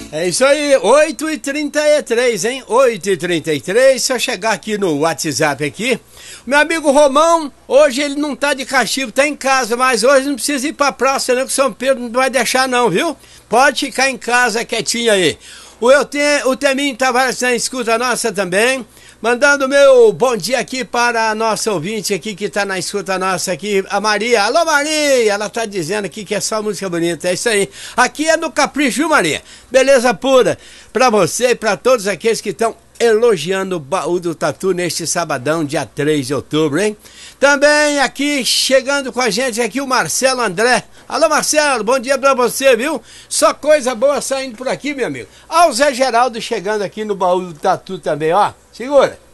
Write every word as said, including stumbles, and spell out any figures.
É isso aí, oito e trinta e três, hein? oito e trinta e três, se eu chegar aqui no WhatsApp aqui, meu amigo Romão, hoje ele não tá de castigo, tá em casa, mas hoje não precisa ir pra praça não, que São Pedro não vai deixar não, viu? Pode ficar em casa quietinho aí. O, eu tenho, o Teminho Tavares na escuta nossa também, mandando meu bom dia aqui para a nossa ouvinte aqui que tá na escuta nossa aqui, a Maria. Alô Maria, ela tá dizendo aqui que é só música bonita, é isso aí. Aqui é no Capricho, viu Maria? Beleza pura pra você e pra todos aqueles que estão elogiando o Baú do Tatu neste sabadão, dia três de outubro, hein? Também aqui, chegando com a gente aqui, o Marcelo André. Alô, Marcelo, bom dia pra você, viu? Só coisa boa saindo por aqui, meu amigo. Ó, o Zé Geraldo chegando aqui no Baú do Tatu também, ó. Segura.